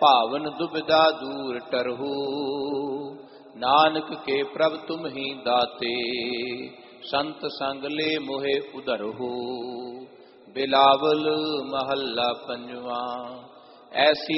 ਭਾਵਨ ਦੁਬਿਧਾ ਦੂਰ ਟਰਹੂ। ਨਾਨਕ ਕੇ ਪ੍ਰਭ ਤੁਮ ਹੀ ਦਾਤੇ ਸੰਤ ਸੰਗ ਲੈ ਮੋਹਿ ਉਧਰਹੂ। ਬਿਲਾਵਲ ਮਹੱਲਾ ਪੰਜਵਾਂ। ਐਸੀ